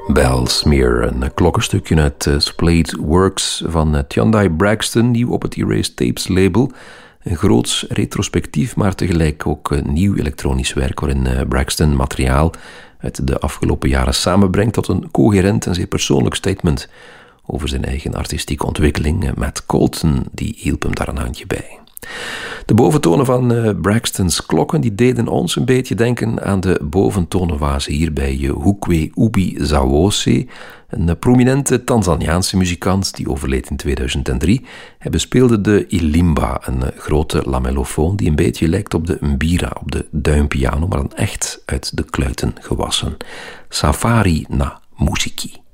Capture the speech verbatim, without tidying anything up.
Bellsmere, een klokkenstukje uit uh, Splayed Works van uh, Tyondai Braxton, nieuw op het Erased Tapes label. Een groots retrospectief, maar tegelijk ook uh, nieuw elektronisch werk waarin uh, Braxton materiaal uit de afgelopen jaren samenbrengt tot een coherent en zeer persoonlijk statement over zijn eigen artistieke ontwikkeling. Uh, Matt Colton die hielp hem daar een handje bij. De boventonen van uh, Braxton's klokken die deden ons een beetje denken aan de boventonenwazen hier bij Hukwe Ubi Zawose, een uh, prominente Tanzaniaanse muzikant die overleed in tweeduizend drie. Hij bespeelde de ilimba, een uh, grote lamellofoon die een beetje lijkt op de mbira, op de duimpiano, maar dan echt uit de kluiten gewassen. Safari na Musiki.